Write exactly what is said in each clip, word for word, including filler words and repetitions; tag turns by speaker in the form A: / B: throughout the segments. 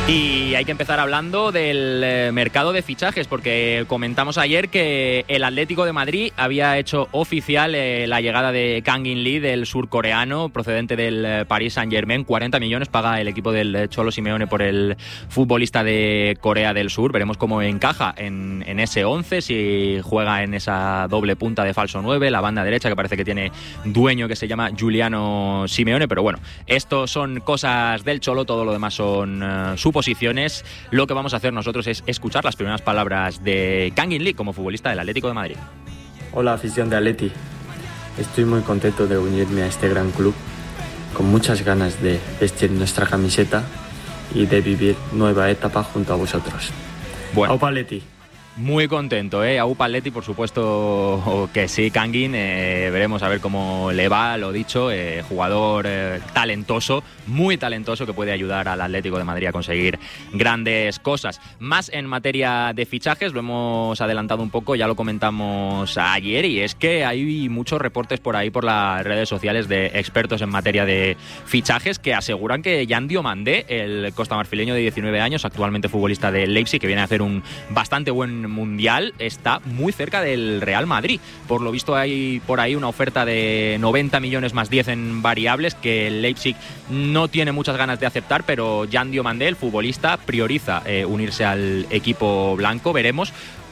A: Y hay que empezar hablando del eh, mercado de fichajes, porque comentamos ayer que el Atlético de Madrid había hecho oficial eh, la llegada de Kang In Lee, del surcoreano procedente del eh, Paris Saint-Germain. cuarenta millones paga el equipo del eh, Cholo Simeone por el futbolista de Corea del Sur. Veremos cómo encaja en, en ese once, si juega en esa doble punta de falso nueve, la banda derecha que parece que tiene dueño que se llama Giuliano Simeone. Pero bueno, esto son cosas del Cholo, todo lo demás son uh, suposiciones. Lo que vamos a hacer nosotros es escuchar las primeras palabras de Kang In Lee como futbolista del Atlético de Madrid.
B: Hola, afición de Atleti. Estoy muy contento de unirme a este gran club, con muchas ganas de vestir nuestra camiseta y de vivir nueva etapa junto a vosotros.
A: Bueno.
B: Aupa Atleti.
A: Muy contento, ¿eh? Aupa Atleti, por supuesto que sí, Kangin. Eh, veremos a ver cómo le va, lo dicho. Eh, jugador eh, talentoso, muy talentoso, que puede ayudar al Atlético de Madrid a conseguir grandes cosas. Más en materia de fichajes, lo hemos adelantado un poco, ya lo comentamos ayer, y es que hay muchos reportes por ahí, por las redes sociales, de expertos en materia de fichajes que aseguran que Yan Diomandé, el costamarfileño de diecinueve años, actualmente futbolista del Leipzig, que viene a hacer un bastante buen mundial, está muy cerca del Real Madrid. Por lo visto hay por ahí una oferta de noventa millones más diez en variables que el Leipzig no tiene muchas ganas de aceptar, pero Yan Diomandé, el futbolista, prioriza eh, unirse al equipo blanco. Veremos,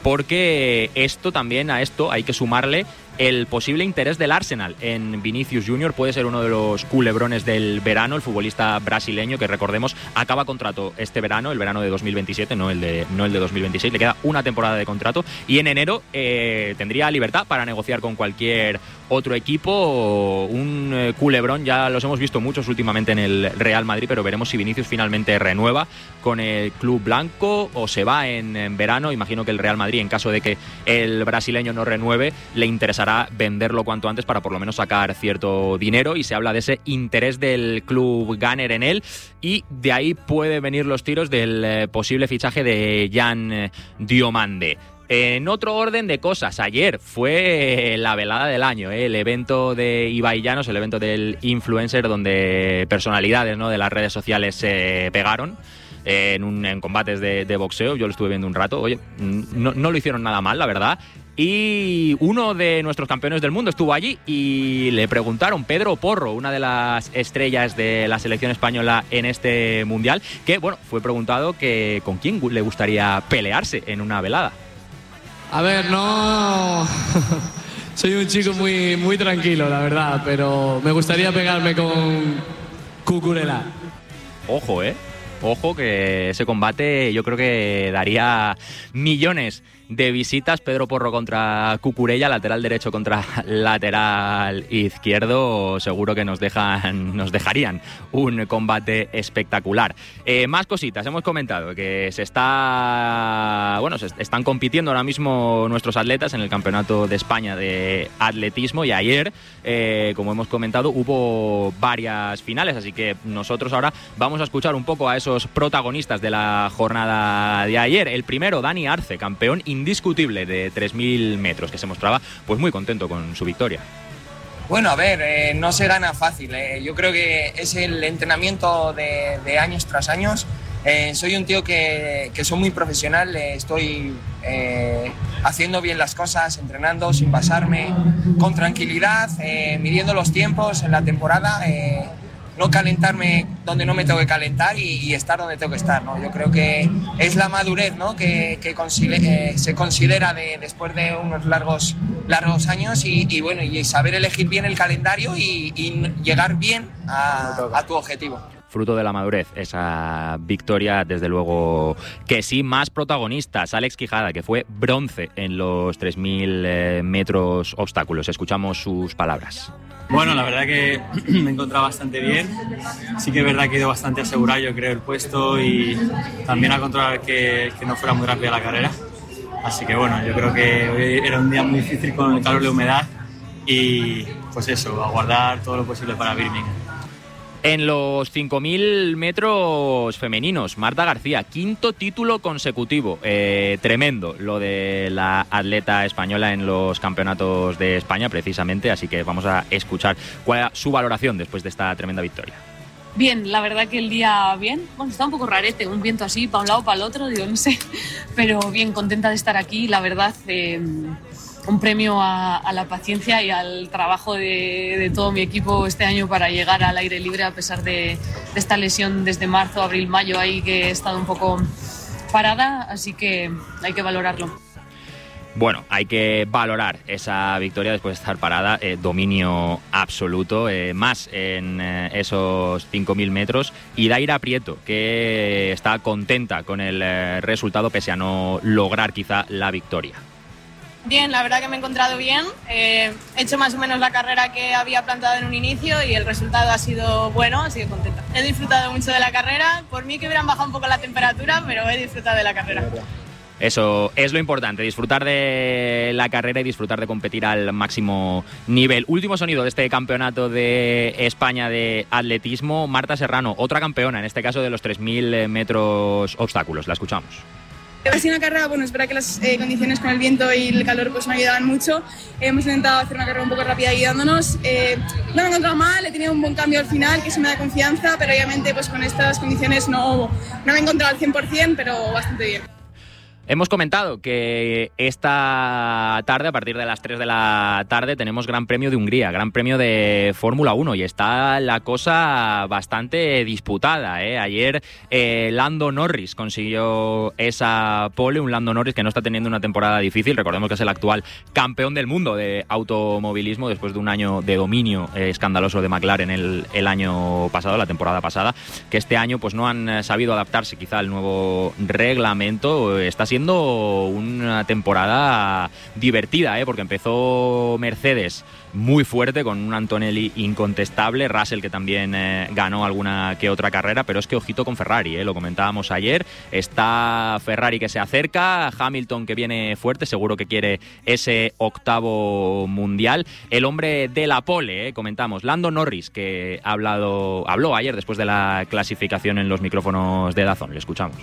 A: porque esto también, a esto hay que sumarle el posible interés del Arsenal en Vinicius Junior. Puede ser uno de los culebrones del verano. El futbolista brasileño, que recordemos acaba contrato este verano, el verano de dos mil veintisiete, no el de, no el de dos mil veintiséis, le queda una temporada de contrato y en enero eh, tendría libertad para negociar con cualquier otro equipo. Un eh, culebrón, ya los hemos visto muchos últimamente en el Real Madrid, pero veremos si Vinicius finalmente renueva con el club blanco o se va en, en verano. Imagino que el Real Madrid, en caso de que el brasileño no renueve, le interesará venderlo cuanto antes para por lo menos sacar cierto dinero, y se habla de ese interés del club Gunner en él, y de ahí puede venir los tiros del eh, posible fichaje de Yan Diomandé. En otro orden de cosas, ayer fue la velada del año, ¿eh? El evento de Ibai Llanos, el evento del influencer, donde personalidades, ¿no?, de las redes sociales se pegaron eh, en, un, en combates de, de boxeo. Yo lo estuve viendo un rato. Oye, no, no lo hicieron nada mal, la verdad. Y uno de nuestros campeones del mundo estuvo allí y le preguntaron, Pedro Porro, una de las estrellas de la selección española en este mundial, que bueno, fue preguntado que con quién le gustaría pelearse en una velada.
C: A ver, no... Soy un chico muy, muy tranquilo, la verdad, pero me gustaría pegarme con Cucurella.
A: Ojo, ¿eh? Ojo, que ese combate yo creo que daría millones de visitas. Pedro Porro contra Cucurella, lateral derecho contra lateral izquierdo. Seguro que nos dejan, nos dejarían un combate espectacular. Eh, más cositas. Hemos comentado que se está, bueno, se están compitiendo ahora mismo nuestros atletas en el Campeonato de España de Atletismo, y ayer, eh, como hemos comentado, hubo varias finales, así que nosotros ahora vamos a escuchar un poco a esos protagonistas de la jornada de ayer. El primero, Dani Arce, campeón indiscutible de tres mil metros, que se mostraba pues muy contento con su victoria.
D: Bueno, a ver, eh, no se gana fácil, eh. Yo creo que es el entrenamiento de, de años tras años. Eh, soy un tío que, que soy muy profesional, eh, estoy eh, haciendo bien las cosas, entrenando sin pasarme, con tranquilidad, eh, midiendo los tiempos en la temporada, eh, no calentarme donde no me tengo que calentar y, y estar donde tengo que estar, ¿no? Yo creo que es la madurez, ¿no?, que, que eh, se considera de, después de unos largos, largos años y, y, bueno, y saber elegir bien el calendario y, y llegar bien a, a tu objetivo.
A: Fruto de la madurez, esa victoria, desde luego que sí. Más protagonistas, Alex Quijada, que fue bronce en los tres mil eh, metros obstáculos. Escuchamos sus palabras.
E: Bueno, la verdad que me he encontrado bastante bien. Sí que es verdad que he ido bastante asegurado, yo creo, el puesto, y también a controlar que, que no fuera muy rápida la carrera. Así que bueno, yo creo que hoy era un día muy difícil con el calor y la humedad, y pues eso, aguardar todo lo posible para Birmingham.
A: En los cinco mil metros femeninos, Marta García, quinto título consecutivo. Eh, tremendo lo de la atleta española en los campeonatos de España, precisamente. Así que vamos a escuchar cuál es su valoración después de esta tremenda victoria.
F: Bien, la verdad que el día bien. Bueno, está un poco rarete, un viento así, para un lado, para el otro, digo, no sé. Pero bien, contenta de estar aquí, la verdad. Eh, un premio a, a la paciencia y al trabajo de, de todo mi equipo este año para llegar al aire libre a pesar de, de esta lesión desde marzo, abril, mayo, ahí que he estado un poco parada, así que hay que valorarlo.
A: Bueno, hay que valorar esa victoria después de estar parada, eh, dominio absoluto, eh, más en eh, esos cinco mil metros. Y Daira Prieto, que está contenta con el eh, resultado pese a no lograr quizá la victoria.
G: Bien, la verdad que me he encontrado bien, eh, he hecho más o menos la carrera que había planteado en un inicio y el resultado ha sido bueno, así que contenta. He disfrutado mucho de la carrera, por mí que hubieran bajado un poco la temperatura, pero he disfrutado de la carrera.
A: Eso es lo importante, disfrutar de la carrera y disfrutar de competir al máximo nivel. Último sonido de este campeonato de España de atletismo, Marta Serrano, otra campeona, en este caso de los tres mil metros obstáculos. La escuchamos.
H: Ha sido una carrera, bueno, es verdad que las eh, condiciones con el viento y el calor pues me ayudaban mucho. Eh, hemos intentado hacer una carrera un poco rápida guiándonos. Eh, no me he encontrado mal, he tenido un buen cambio al final, que eso me da confianza, pero obviamente pues con estas condiciones no, no me he encontrado al cien por ciento, pero bastante bien.
A: Hemos comentado que esta tarde, a partir de las tres de la tarde, tenemos Gran Premio de Hungría, Gran Premio de Fórmula uno, y está la cosa bastante disputada, ¿eh? Ayer eh, Lando Norris consiguió esa pole, un Lando Norris que no está teniendo una temporada difícil. Recordemos que es el actual campeón del mundo de automovilismo después de un año de dominio eh, escandaloso de McLaren el, el año pasado, la temporada pasada, que este año pues no han sabido adaptarse quizá al nuevo reglamento. Está siendo una temporada divertida, ¿eh? Porque empezó Mercedes muy fuerte con un Antonelli incontestable, Russell que también eh, ganó alguna que otra carrera, pero es que ojito con Ferrari, ¿eh? Lo comentábamos ayer, está Ferrari que se acerca, Hamilton que viene fuerte, seguro que quiere ese octavo mundial, el hombre de la pole, ¿eh? Comentamos, Lando Norris, que ha hablado, habló ayer después de la clasificación en los micrófonos de DAZN, le escuchamos.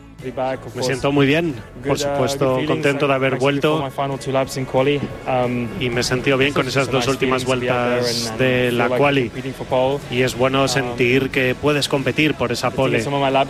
I: Me siento muy bien, por supuesto contento de haber vuelto y me he sentido bien con esas dos últimas vueltas de la quali y es bueno sentir que puedes competir por esa pole.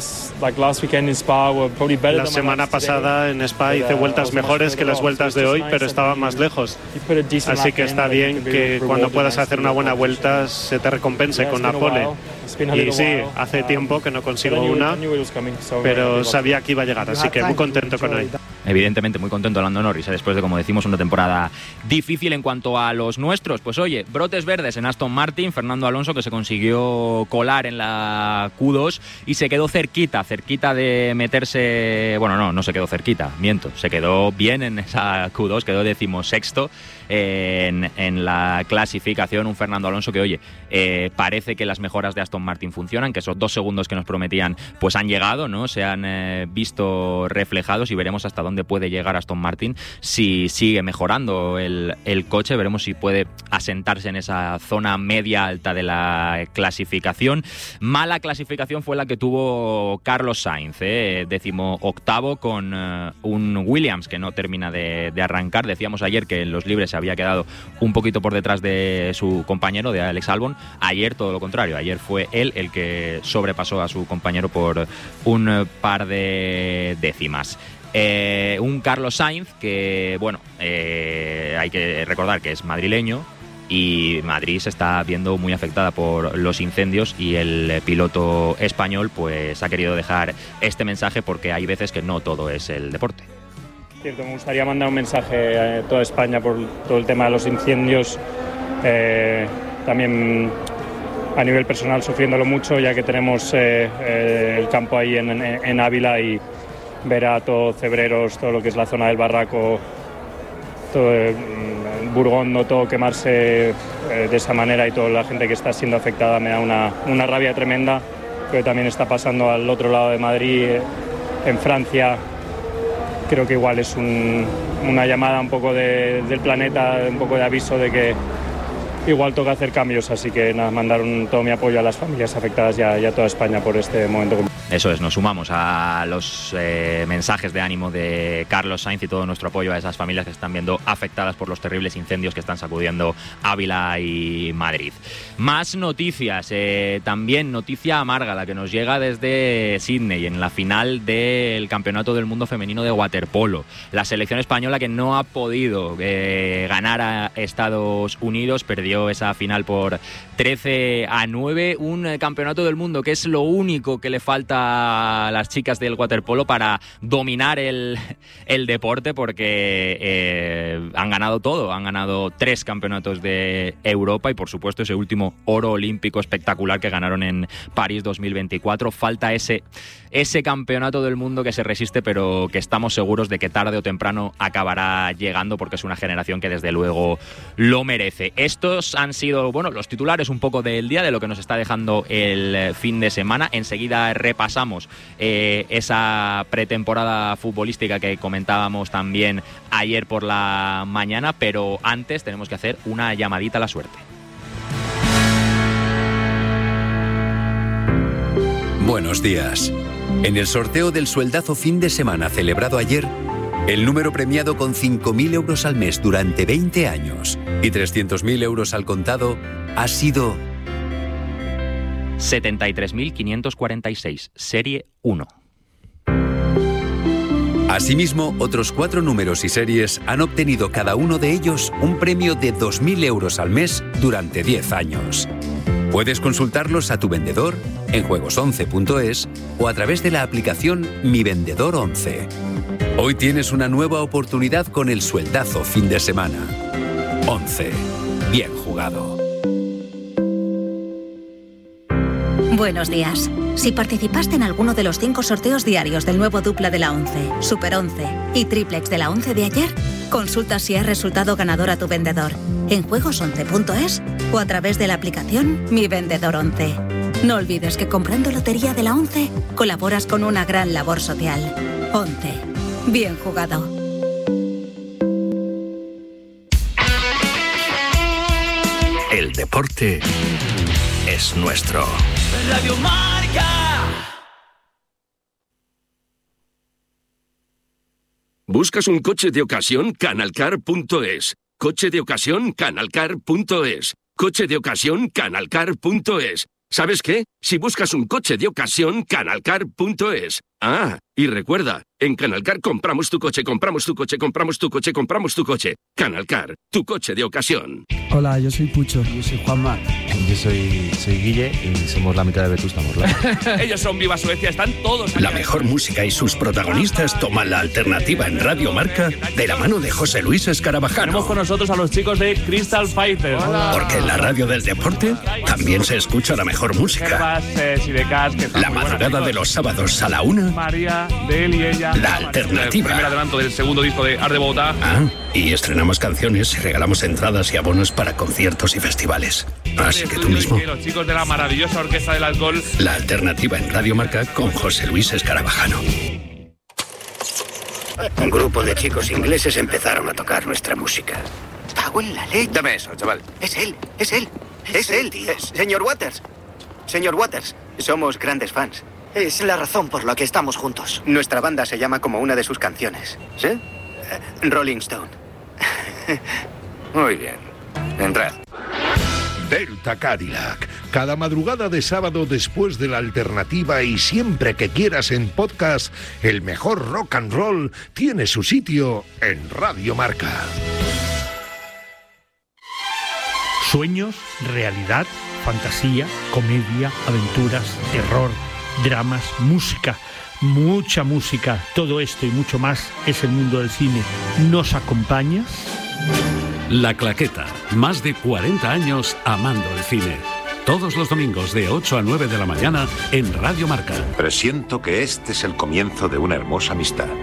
I: La semana pasada en Spa hice vueltas mejores que las vueltas de hoy, pero estaba más lejos, así que está bien que cuando puedas hacer una buena vuelta se te recompense con la pole. Y sí, hace tiempo que no consigo una, pero sabía que iba a llegar, así que muy contento con hoy.
A: Evidentemente muy contento Lando Norris, ¿eh? Después de, como decimos, una temporada difícil. En cuanto a los nuestros, pues oye, brotes verdes en Aston Martin, Fernando Alonso que se consiguió colar en la Q dos y se quedó cerquita, cerquita de meterse, bueno no, no se quedó cerquita, miento, se quedó bien en esa Q dos, quedó decimosexto en, en la clasificación, un Fernando Alonso que oye, eh, parece que las mejoras de Aston Martin funcionan, que esos dos segundos que nos prometían pues han llegado, ¿no? Se han eh, visto reflejados y veremos hasta dónde puede llegar Aston Martin si sigue mejorando el, el coche, veremos si puede asentarse en esa zona media alta de la clasificación. Mala clasificación fue la que tuvo Carlos Sainz, ¿eh? Décimo octavo con uh, un Williams que no termina de, de arrancar. Decíamos ayer que en los libres se había quedado un poquito por detrás de su compañero, de Alex Albon. Ayer todo lo contrario, ayer fue él el que sobrepasó a su compañero por un par de décimas. Eh, un Carlos Sainz que, bueno, eh, hay que recordar que es madrileño y Madrid se está viendo muy afectada por los incendios y el piloto español pues ha querido dejar este mensaje porque hay veces que no todo es el deporte.
J: Cierto, me gustaría mandar un mensaje a toda España por todo el tema de los incendios, eh, también a nivel personal sufriéndolo mucho ya que tenemos eh, eh, el campo ahí en, en, en Ávila y ver a todos Cebreros, todo lo que es la zona del Barraco, todo eh, Burgondo, todo quemarse eh, de esa manera y toda la gente que está siendo afectada me da una, una rabia tremenda, pero también está pasando al otro lado de Madrid, eh, en Francia. Creo que igual es un, una llamada un poco de, del planeta, un poco de aviso de que igual toca hacer cambios, así que nada, mandar un, todo mi apoyo a las familias afectadas y a, y a toda España por este momento.
A: Eso es, nos sumamos a los eh, mensajes de ánimo de Carlos Sainz y todo nuestro apoyo a esas familias que están viendo afectadas por los terribles incendios que están sacudiendo Ávila y Madrid. Más noticias, eh, también noticia amarga, la que nos llega desde Sydney en la final del Campeonato del Mundo Femenino de waterpolo. La selección española, que no ha podido eh, ganar a Estados Unidos, perdió esa final por trece a nueve, un eh, Campeonato del Mundo que es lo único que le falta a las chicas del waterpolo para dominar el, el deporte, porque eh, han ganado todo, han ganado tres campeonatos de Europa y por supuesto ese último oro olímpico espectacular que ganaron en París dos mil veinticuatro. Falta ese, ese campeonato del mundo que se resiste, pero que estamos seguros de que tarde o temprano acabará llegando, porque es una generación que desde luego lo merece. Estos han sido, bueno, los titulares un poco del día, de lo que nos está dejando el fin de semana. Enseguida repasamos eh, esa pretemporada futbolística que comentábamos también ayer por la mañana, pero antes tenemos que hacer una llamadita a la suerte.
K: Buenos días. En el sorteo del sueldazo fin de semana celebrado ayer, el número premiado con cinco mil euros al mes durante veinte años y trescientos mil euros al contado ha sido
A: setenta y tres mil quinientos cuarenta y seis, serie uno.
K: Asimismo, otros cuatro números y series han obtenido cada uno de ellos un premio de dos mil euros al mes durante diez años. Puedes consultarlos a tu vendedor en juegos once punto es o a través de la aplicación Mi Vendedor once. Hoy tienes una nueva oportunidad con el sueldazo fin de semana. once. Bien jugado.
L: Buenos días. Si participaste en alguno de los cinco sorteos diarios del nuevo dupla de la once, Super once y Triplex de la once de ayer, consulta si has resultado ganador a tu vendedor en juegos once punto es o a través de la aplicación Mi Vendedor once. No olvides que comprando lotería de la once colaboras con una gran labor social. once. Bien jugado.
M: El deporte es nuestro.
N: Radio Marca.
M: ¿Buscas un coche de ocasión? Canalcar punto es. Coche de ocasión, Canalcar punto es. Coche de ocasión, Canalcar punto es. ¿Sabes qué? Si buscas un coche de ocasión, Canalcar punto es. Ah, y recuerda, en Canalcar compramos tu coche, compramos tu coche, compramos tu coche, compramos tu coche. Canalcar, tu coche de ocasión.
O: Hola, yo soy Pucho. Yo soy Juanma.
P: Yo soy, soy Guille y somos la mitad de Vetusta Morla.
Q: Ellos son Viva Suecia, están todos...
M: La mejor música y sus protagonistas toman la alternativa en Radio Marca de la mano de José Luis Escarabajano.
Q: Tenemos con nosotros a los chicos de Crystal Fighters.
M: Hola. Porque en la radio del deporte también se escucha la mejor música. La madrugada de los sábados a la una.
Q: María, de él y ella.
M: La alternativa.
Q: El primer adelanto del segundo disco de Art de Bogotá.
M: Ah, y estrenamos canciones y regalamos entradas y abonos para conciertos y festivales. Así que tú mismo.
Q: Los chicos de la maravillosa Orquesta del Alcohol.
M: La alternativa en Radio Marca con José Luis Escarabajano. Un grupo de chicos ingleses empezaron a tocar nuestra música.
R: Cago en la leche.
S: Dame eso, chaval.
R: Es él, es él, es, es él, tío. Es, señor Waters. Señor Waters, somos grandes fans. Es la razón por la que estamos juntos. Nuestra banda se llama como una de sus canciones.
S: ¿Sí?
R: Uh, Rolling Stone.
S: Muy bien. Entrad.
T: Delta Cadillac. Cada madrugada de sábado después de la alternativa y siempre que quieras en podcast, el mejor rock and roll tiene su sitio en Radio Marca.
U: Sueños, realidad, fantasía, comedia, aventuras, terror, dramas, música, mucha música, todo esto y mucho más es el mundo del cine. ¿Nos acompañas?
V: La Claqueta, más de cuarenta años amando el cine. Todos los domingos de ocho a nueve de la mañana en Radio Marca.
W: Presiento que este es el comienzo de una hermosa amistad.